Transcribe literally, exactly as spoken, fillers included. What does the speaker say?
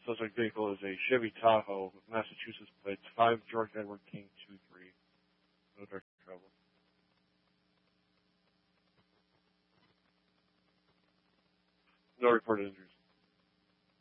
Suspect vehicle is a Chevy Tahoe with Massachusetts plates five George Edward King two three. No direct trouble. No reported injuries.